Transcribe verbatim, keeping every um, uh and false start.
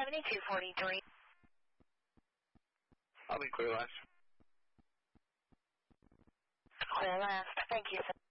seventy-two forty-three. I'll be clear last. Clear last. Thank you, sir.